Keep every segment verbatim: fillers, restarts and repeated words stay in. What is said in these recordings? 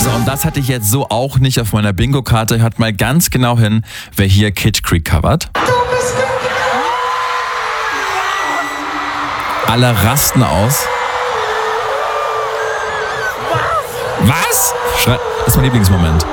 So, und das hatte ich jetzt so auch nicht auf meiner Bingo-Karte. Hört mal ganz genau hin, wer hier Kid Creek covert. Alle rasten aus. Was? Schrei- Das ist mein Lieblingsmoment.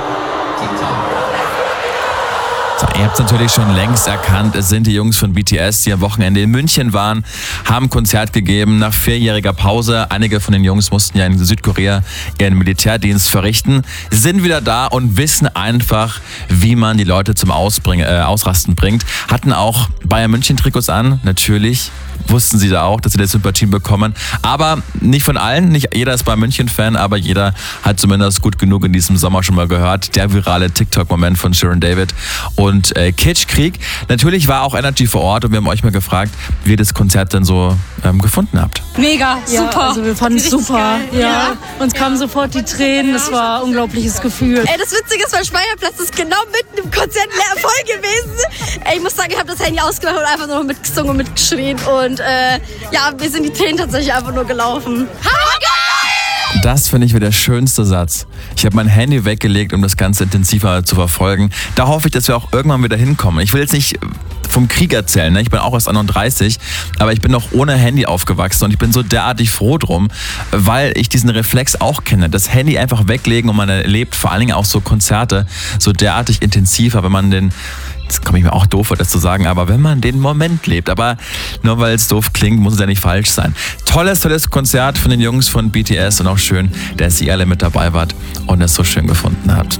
So, ihr habt es natürlich schon längst erkannt, es sind die Jungs von B T S, die am Wochenende in München waren, haben ein Konzert gegeben nach vierjähriger Pause. Einige von den Jungs mussten ja in Südkorea ihren Militärdienst verrichten, sind wieder da und wissen einfach, wie man die Leute zum Ausbringen, äh, Ausrasten bringt. Hatten auch Bayern München Trikots an, natürlich. Wussten sie da auch, dass sie das Sympathien bekommen. Aber nicht von allen, nicht jeder ist Bayern München-Fan, aber jeder hat zumindest gut genug in diesem Sommer schon mal gehört. Der virale TikTok-Moment von Sharon David und äh, Kid Creek. Natürlich war auch Energy vor Ort und wir haben euch mal gefragt, wie ihr das Konzert denn so ähm, gefunden habt. Mega, Ja, super. also wir fanden es super. geil. Ja. Ja. Uns kamen sofort die Tränen, das war ein unglaubliches Gefühl. Ey, das Witzige ist, mein Speierplatz ist genau mitten im Konzert leer voll gewesen. Ey, ich muss sagen, ich habe das Handy ausgemacht und einfach nur noch mitgesungen und mitgeschrien. Und äh, ja, mir sind die Tränen tatsächlich einfach nur gelaufen. Das finde ich wieder der schönste Satz. Ich habe mein Handy weggelegt, um das Ganze intensiver zu verfolgen. Da hoffe ich, dass wir auch irgendwann wieder hinkommen. Ich will jetzt nicht vom Krieg erzählen, ne? Ich bin auch erst einunddreißig, aber ich bin noch ohne Handy aufgewachsen und ich bin so derartig froh drum, weil ich diesen Reflex auch kenne. Das Handy einfach weglegen und man erlebt vor allen Dingen auch so Konzerte so derartig intensiver, wenn man den... Jetzt komme ich mir auch doof vor, das zu sagen, aber wenn man den Moment lebt, aber nur weil es doof klingt, muss es ja nicht falsch sein. Tolles, tolles Konzert von den Jungs von B T S und auch schön, dass ihr alle mit dabei wart und es so schön gefunden habt.